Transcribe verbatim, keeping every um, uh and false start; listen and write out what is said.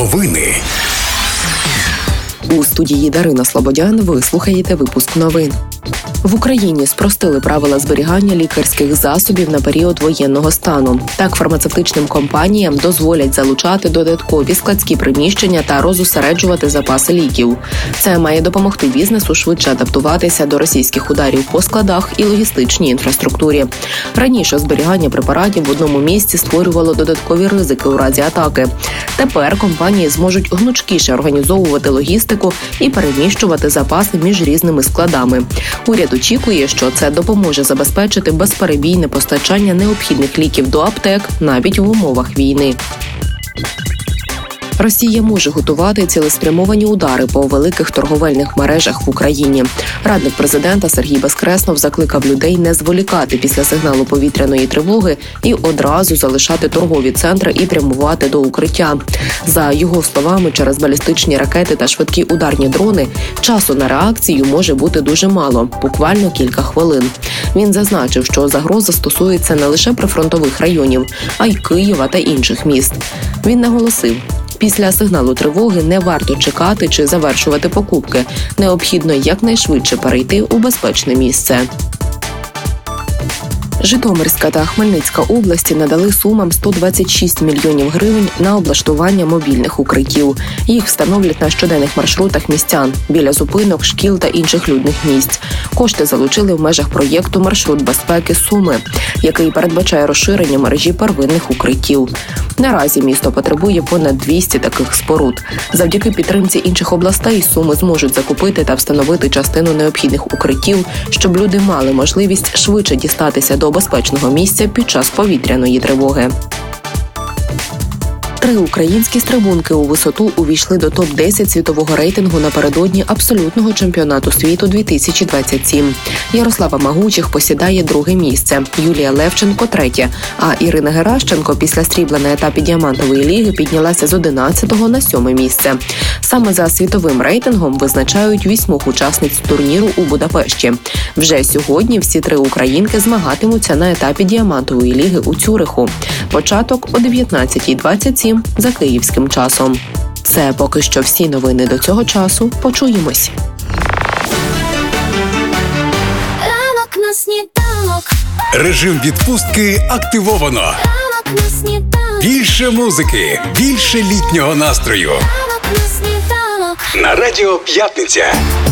Новини. У студії Дарина Слободян ви слухаєте випуск новин. В Україні спростили правила зберігання лікарських засобів на період воєнного стану. Так, фармацевтичним компаніям дозволять залучати додаткові складські приміщення та розосереджувати запаси ліків. Це має допомогти бізнесу швидше адаптуватися до російських ударів по складах і логістичній інфраструктурі. Раніше зберігання препаратів в одному місці створювало додаткові ризики у разі атаки. Тепер компанії зможуть гнучкіше організовувати логістику і переміщувати запаси між різними складами. Уряд очікує, що це допоможе забезпечити безперебійне постачання необхідних ліків до аптек навіть в умовах війни. Росія може готувати цілеспрямовані удари по великих торговельних мережах в Україні. Радник президента Сергій Безкреснов закликав людей не зволікати після сигналу повітряної тривоги і одразу залишати торгові центри і прямувати до укриття. За його словами, через балістичні ракети та швидкі ударні дрони часу на реакцію може бути дуже мало – буквально кілька хвилин. Він зазначив, що загроза стосується не лише прифронтових районів, а й Києва та інших міст. Він наголосив, після сигналу тривоги не варто чекати чи завершувати покупки. Необхідно якнайшвидше перейти у безпечне місце. Житомирська та Хмельницька області надали Сумам сто двадцять шість мільйонів гривень на облаштування мобільних укриттів. Їх встановлять на щоденних маршрутах містян, біля зупинок, шкіл та інших людних місць. Кошти залучили в межах проєкту «Маршрут безпеки Суми», який передбачає розширення мережі первинних укриттів. Наразі місто потребує понад двісті таких споруд. Завдяки підтримці інших областей Суми зможуть закупити та встановити частину необхідних укриттів, щоб люди мали можливість швидше дістатися до безпечного місця під час повітряної тривоги. Три українські стрибунки у висоту увійшли до топ десять світового рейтингу напередодні абсолютного чемпіонату світу дві тисячі двадцять сім. Ярослава Магучих посідає друге місце, Юлія Левченко – третє, а Ірина Геращенко після срібла на етапі діамантової ліги піднялася з одинадцятого на сьоме місце. Саме за світовим рейтингом визначають вісьмох учасниць турніру у Будапешті. Вже сьогодні всі три українки змагатимуться на етапі діамантової ліги у Цюриху. Початок о дев'ятнадцятій двадцять сім за київським часом. Це поки що всі новини до цього часу. Почуємось. Ранок на сніданок. Режим відпустки активовано. Ранок на сніданок. Більше музики, більше літнього настрою. Ранок на сніданок. На Радіо П'ятниця.